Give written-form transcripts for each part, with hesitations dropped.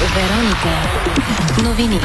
Вероника. Новини.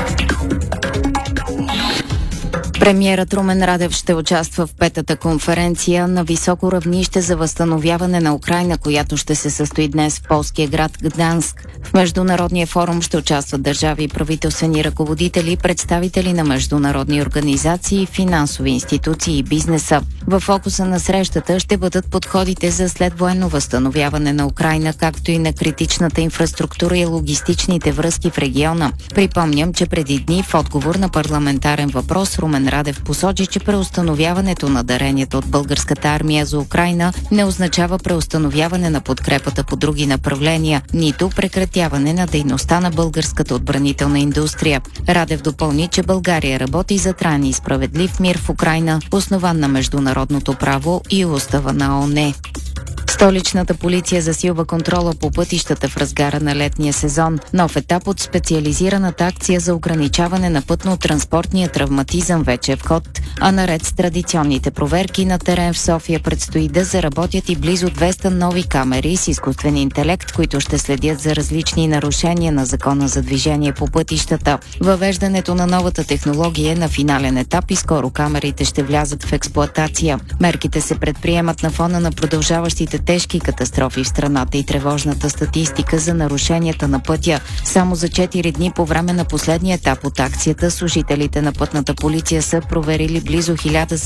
Премиерът Румен Радев ще участва в петата конференция на високо равнище за възстановяване на Украйна, която ще се състои днес в полския град Гданск. В Международния форум ще участват държави и правителствени ръководители, представители на международни организации, финансови институции и бизнеса. В фокуса на срещата ще бъдат подходите за следвоенно възстановяване на Украйна, както и на критичната инфраструктура и логистичните връзки в региона. Припомням, че преди дни в отговор на парламентарен въпрос Румен Радев посочи, че преустановяването на дарението от българската армия за Украйна не означава преустановяване на подкрепата по други направления, нито прекратяване на дейността на българската отбранителна индустрия. Радев допълни, че България работи за траен и справедлив мир в Украйна, основан на международното право и устава на ООН. Столичната полиция засилва контрола по пътищата в разгара на летния сезон. Нов етап от специализираната акция за ограничаване на пътно-транспортния травматизъм вече е в ход, а наред с традиционните проверки на терен в София предстои да заработят и близо 200 нови камери с изкуствен интелект, които ще следят за различни нарушения на закона за движение по пътищата. Въвеждането на новата технология е на финален етап и скоро камерите ще влязат в експлоатация. Мерките се предприемат на фона на продължаващите тежки катастрофи в страната и тревожната статистика за нарушенията на пътя. Само за 4 дни по време на последния етап от акцията служителите на пътната полиция са проверили близо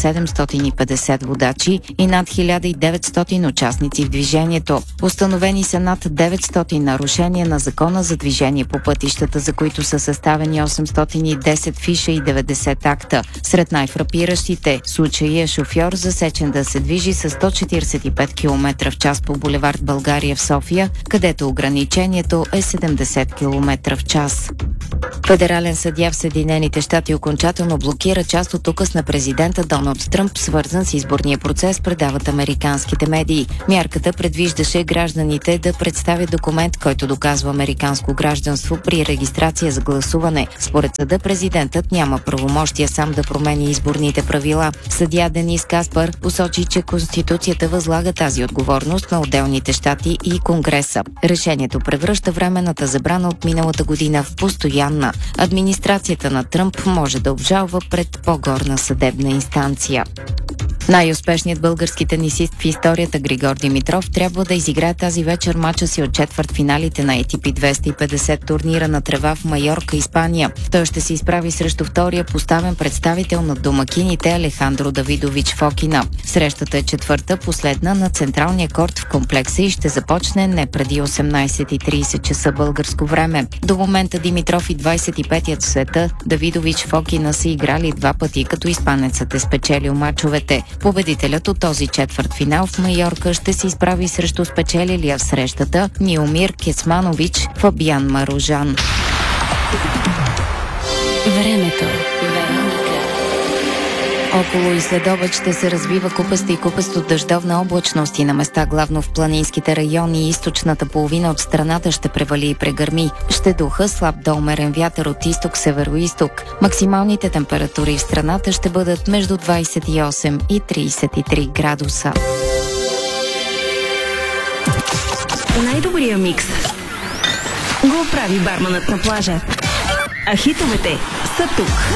1750 водачи и над 1900 участници в движението. Установени са над 900 нарушения на закона за движение по пътищата, за които са съставени 810 фиша и 90 акта. Сред най-фрапиращите случаи е шофьор засечен да се движи с 145 км в час по булевард България в София, където ограничението е 70 км в час. Федерален съдия в Съединените щати окончателно блокира част от указ на президента Доналд Тръмп, свързан с изборния процес, предават американските медии. Мярката предвиждаше гражданите да представят документ, който доказва американско гражданство при регистрация за гласуване. Според съда президентът няма правомощия сам да промени изборните правила. Съдия Денис Каспар посочи, че Конституцията възлага тази отговорност на отделните щати и Конгреса. Решението превръща временната забрана от миналата година в постоянна. Администрацията на Тръмп може да обжалва пред по-горна съдебна инстанция. Най-успешният български тенисист в историята Григор Димитров трябва да изиграе тази вечер мача си от четвъртфиналите на ATP 250 турнира на трева в Майорка, Испания. Той ще се изправи срещу втория поставен представител на домакините Алехандро Давидович Фокина. Срещата е четвърта, последна на централния корт в комплекса и ще започне не преди 18:30 часа българско време. До момента Димитров и 25-ят в света Давидович Фокина са играли 2 пъти, като испанецът е спечелил мачовете. Победителят от този четвъртфинал в Майорка ще се изправи срещу спечелилия в срещата Миомир Кецманович Фабиан Маружан. Времето. Около и следобед ще се развива купаста и купесто дъждовна облачност и на места главно в планинските райони и източната половина от страната ще превали и прегърми. Ще духа слаб до умерен вятър от изток-североизток. Максималните температури в страната ще бъдат между 28 и 33 градуса. Най-добрия микс го прави барманът на плажа. А хитовете са тук.